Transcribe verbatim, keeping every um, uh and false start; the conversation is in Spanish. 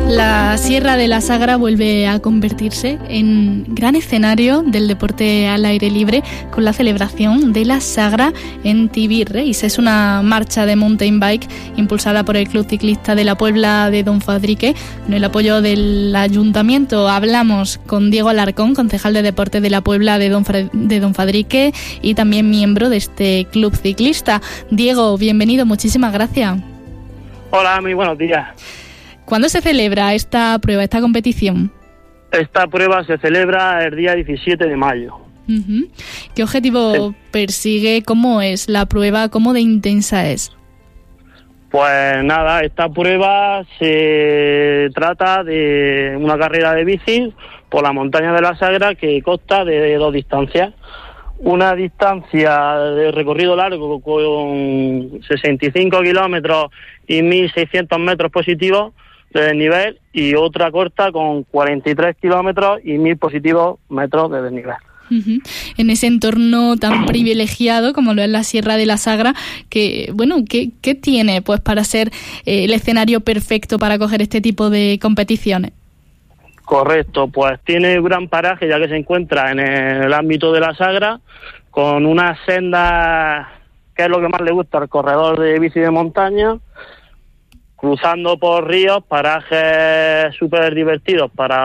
La Sierra de la Sagra vuelve a convertirse en gran escenario del deporte al aire libre con la celebración de la Sagra en T V Race. Es una marcha de mountain bike impulsada por el Club Ciclista de la Puebla de Don Fadrique con el apoyo del Ayuntamiento. Hablamos con Diego Alarcón, concejal de Deportes de la Puebla de Don, Fra- de Don Fadrique y también miembro de este club ciclista. Diego, bienvenido, muchísimas gracias. Hola, muy buenos días. ¿Cuándo se celebra esta prueba, esta competición? Esta prueba se celebra el día diecisiete de mayo. Uh-huh. ¿Qué objetivo sí. persigue? ¿Cómo es la prueba? ¿Cómo de intensa es? Pues nada, esta prueba se trata de una carrera de bici por la montaña de la Sagra que consta de dos distancias. Una distancia de recorrido largo con sesenta y cinco kilómetros y mil seiscientos metros positivos de desnivel y otra corta con cuarenta y tres kilómetros y mil positivos metros de desnivel. Uh-huh. En ese entorno tan privilegiado como lo es la Sierra de la Sagra, que bueno, ¿qué, qué tiene pues para ser eh, el escenario perfecto para coger este tipo de competiciones? Correcto, pues tiene un gran paraje ya que se encuentra en el ámbito de la Sagra, con unas sendas que es lo que más le gusta al corredor de bici de montaña, cruzando por ríos, parajes súper divertidos para